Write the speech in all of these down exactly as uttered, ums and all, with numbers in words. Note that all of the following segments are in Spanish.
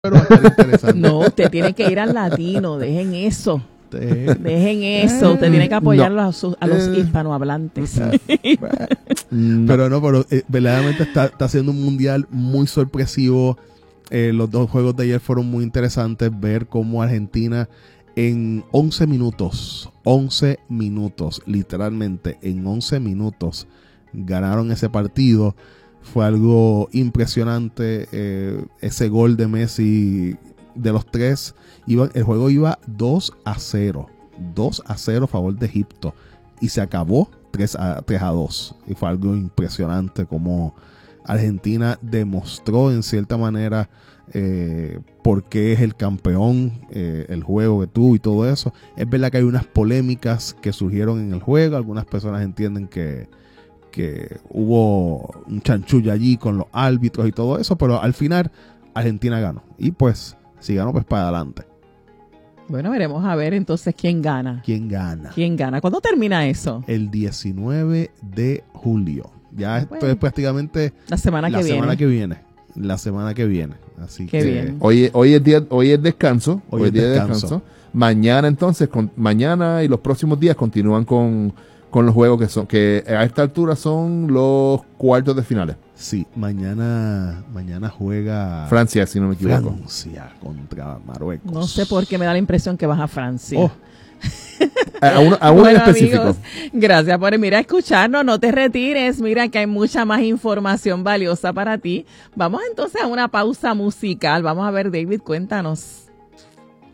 pero va a estar interesante. No, usted tiene que ir al latino, dejen eso. Usted, Dejen eso, usted tiene que apoyar no. a los, a los Eh, hispanohablantes. no. Pero no, pero eh, verdaderamente está, está siendo un mundial muy sorpresivo. Eh, los dos juegos de ayer fueron muy interesantes. Ver cómo Argentina en once minutos, once minutos, literalmente en once minutos, ganaron ese partido. Fue algo impresionante. Eh, ese gol de Messi, de los tres, iba, el juego iba dos a cero. dos a cero a favor de Egipto. Y se acabó tres a dos. Y fue algo impresionante como Argentina demostró en cierta manera eh, por qué es el campeón, eh, el juego que tuvo y todo eso. Es verdad que hay unas polémicas que surgieron en el juego. Algunas personas entienden que que hubo un chanchullo allí con los árbitros y todo eso, pero al final Argentina ganó. Y pues, si ganó, pues para adelante. Bueno, veremos a ver entonces quién gana. ¿Quién gana? ¿Quién gana? ¿Cuándo termina eso? El diecinueve de julio. Ya esto bueno, es prácticamente la semana la que semana viene. que viene. La semana que viene. Así Qué que bien. Hoy, hoy es día, hoy es descanso. Hoy Hoy, es es día de descanso. descanso. Mañana entonces, con, mañana y los próximos días continúan con, con los juegos que son, que a esta altura son los cuartos de finales. sí, mañana mañana juega Francia, si no me equivoco. Francia contra Marruecos. No sé por qué me da la impresión que vas a Francia. Oh, A uno, a uno en Bueno, específico. amigos, gracias por mira escucharnos, no te retires, mira que hay mucha más información valiosa para ti. Vamos entonces a una pausa musical, vamos a ver, David, cuéntanos.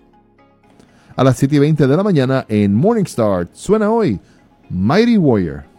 A las siete y veinte de la mañana en Morningstar suena hoy Mighty Warrior.